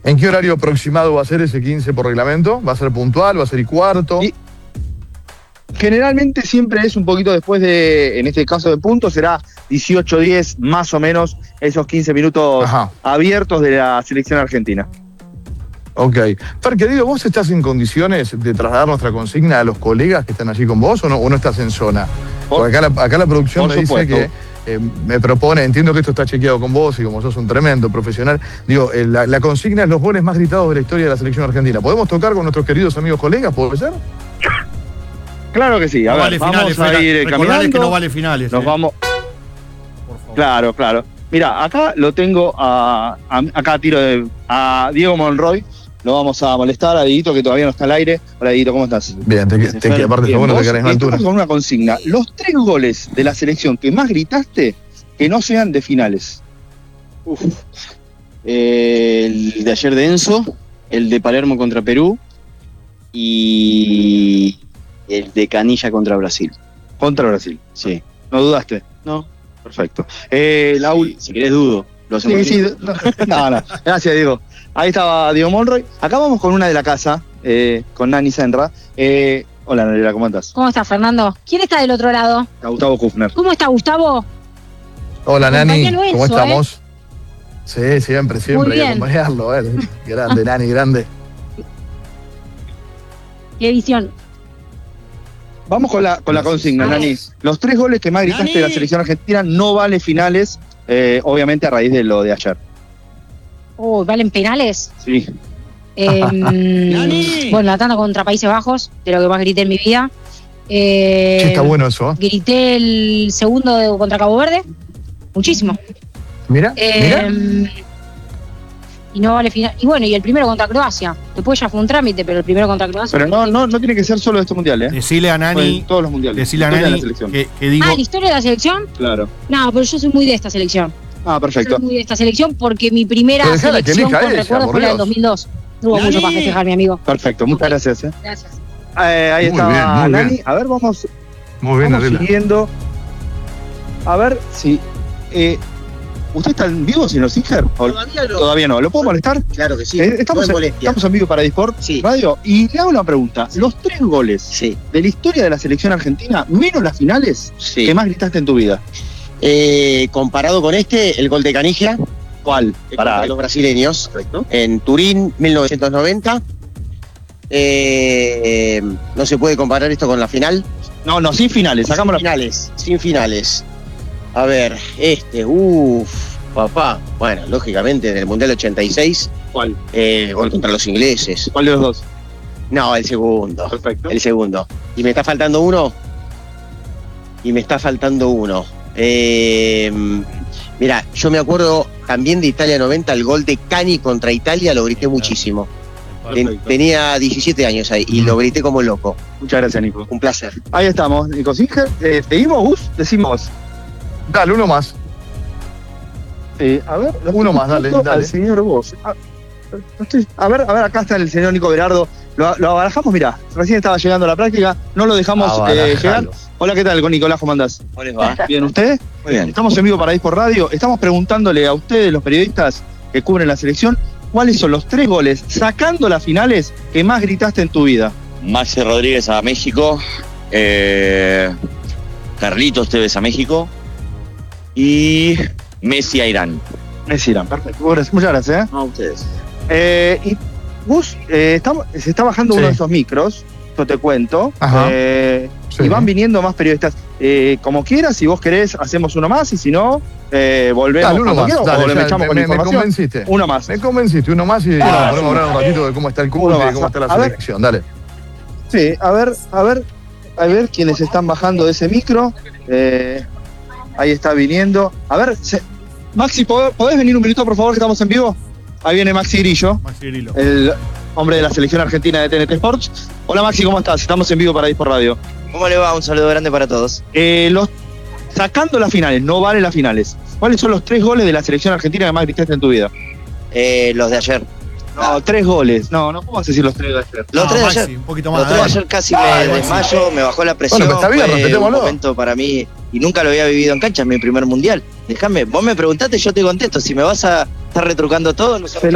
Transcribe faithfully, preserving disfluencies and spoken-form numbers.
¿En qué horario aproximado va a ser ese quince por reglamento? ¿Va a ser puntual? ¿Va a ser y cuarto? Y generalmente siempre es un poquito después de, en este caso de punto, será dieciocho diez más o menos esos quince minutos Ajá. abiertos de la selección argentina. Ok. Fer, querido, ¿vos estás en condiciones de trasladar nuestra consigna a los colegas que están allí con vos o no, o no estás en zona? Porque acá la, acá la producción me dice que eh, me propone, entiendo que esto está chequeado con vos y como sos un tremendo profesional, digo, eh, la, la consigna es los goles más gritados de la historia de la selección argentina. ¿Podemos tocar con nuestros queridos amigos colegas? ¿Puede ser? Claro que sí. A no ver, vale vamos finales, a ir Recordales caminando. que no vale finales. Nos eh. vamos. Por favor. Claro, claro. Mira, acá lo tengo a, a acá tiro de, a Diego Monroy. Lo vamos a molestar a Dieguito, que todavía no está al aire. Hola, Dieguito, ¿cómo estás? Bien, te, te, te, aparte está bueno, te querés en altura. Estamos con una consigna. Los tres goles de la selección que más gritaste, que no sean de finales. Uf. Eh, el de ayer de Enzo, el de Palermo contra Perú y el de Canilla contra Brasil. Contra Brasil. Sí. ¿No dudaste? No. Perfecto. Eh, la sí, si querés dudo. Lo sí, sí, no, no, no. Gracias, Diego. Ahí estaba Diego Monroy. Acá vamos con una de la casa, eh, con Nani Senra. Eh, hola, Nariela, ¿cómo estás? ¿Cómo estás, Fernando? ¿Quién está del otro lado? Gustavo Kufner. ¿Cómo está, Gustavo? Hola, Nani. Enzo, ¿Cómo estamos? ¿eh? Sí, siempre, siempre hay que acompañarlo. Eh. Grande, Nani, grande. Qué visión. Vamos con la, con la consigna, vamos. Nani. Los tres goles que más gritaste Nani. de la selección argentina no vale finales, eh, obviamente a raíz de lo de ayer. Oh, ¿valen penales? Sí. Eh, bueno, la tanda contra Países Bajos, de lo que más grité en mi vida. Eh, sí, está bueno eso. ¿eh? Grité el segundo de, contra Cabo Verde. Muchísimo. Mira, eh, mira. Y no vale final. Y bueno, y el primero contra Croacia. Después ya fue un trámite, pero el primero contra Croacia. Pero no, no, no tiene que ser solo de este mundial, ¿eh? Decile a Nani. Todos los mundiales. Decile a Nani que, que digo. Ah, ¿la historia de la selección? Claro. No, pero yo soy muy de esta selección. Ah, perfecto. Yo soy muy de esta selección porque mi primera selección con ella, recuerdo fue la del dos mil dos. Tuvo mucho para festejar, mi amigo. Perfecto, muchas gracias. ¿eh? Gracias. Eh, ahí muy está bien, muy Nani. bien. A ver, vamos, muy bien, vamos siguiendo. A ver si... Eh, ¿Usted está en vivo, señor Singer? Todavía no. Todavía no. ¿Lo puedo molestar? Claro que sí. Eh, estamos, en, estamos en vivo para Disport sí. Radio y le hago una pregunta. Sí. Los tres goles sí. de la historia de la selección argentina, menos las finales, sí. ¿qué más gritaste en tu vida? Eh, comparado con este, el gol de Canilla. ¿Cuál? Para los brasileños. Perfecto. En Turín, mil novecientos noventa. Eh, no se puede comparar esto con la final. No, no, sin finales. Sacamos sin finales. Sin finales. A ver, este, uff, papá. Bueno, lógicamente en el Mundial ochenta y seis. ¿Cuál? Eh, gol contra los ingleses. ¿Cuál de los dos? No, el segundo. Perfecto. El segundo. ¿Y me está faltando uno? Y me está faltando uno. Eh, mira, yo me acuerdo también de Italia noventa, el gol de Cani contra Italia, lo grité muchísimo. Ten, tenía diecisiete años ahí y lo grité como loco. Muchas gracias, Nico. Un placer. Ahí estamos, Nico Singer. Eh, ¿Seguimos, Gus? Decimos. Dale, uno más. Eh, a ver, uno más, dale, dale. Al señor Gus. A, a ver, a ver, acá está el señor Nico Berardo. Lo, lo abarajamos, mirá, recién estaba llegando a la práctica, no lo dejamos eh, llegar. Hola, ¿qué tal, con Nicolás? ¿Cómo andás? ¿Cómo les va? ¿Bien, usted? Muy bien. Estamos en vivo para Disport Radio. Estamos preguntándole a ustedes, los periodistas que cubren la selección, ¿cuáles son los tres goles, sacando las finales, que más gritaste en tu vida? Maxi Rodríguez a México, eh, Carlitos Tevez a México y Messi a Irán. Messi a Irán, perfecto. Muchas gracias. ¿eh? No, a ustedes. Eh, y Gus, eh, está, se está bajando sí. uno de esos micros, yo te cuento, eh, sí. y van viniendo más periodistas. Eh, como quieras, si vos querés, hacemos uno más, y si no, eh, volvemos. Dale, uno más, quieras, dale, o ya, echamos me, con me, información. me convenciste. Uno más. Me convenciste, uno más y ah, bueno, podemos hablar un ratito de cómo está el curso y de cómo está la a selección. Ver, dale. Sí, a ver, a ver, a ver quiénes están bajando de ese micro. Eh, ahí está viniendo. A ver, se, Maxi, ¿podés venir un minuto, por favor, que estamos en vivo? Ahí viene Maxi Grillo, Maxi Grillo, el hombre de la selección argentina de T N T Sports. Hola Maxi, ¿cómo estás? Estamos en vivo para Disport Radio. ¿Cómo le va? Un saludo grande para todos. Eh, los, sacando las finales, no vale las finales. ¿Cuáles son los tres goles de la selección argentina que más gritaste en tu vida? Eh, los de ayer. No, ah. tres goles. No, no puedo decir los tres de ayer. Los no, tres de Maxi, ayer. Un poquito más, los tres de ayer casi me desmayo, me bajó la presión. Bueno, pero está bien, fue un momento para mí y nunca lo había vivido en cancha, es mi primer mundial. Déjame, vos me preguntaste, yo te contesto. Si me vas a estar retrucando todo, no sé.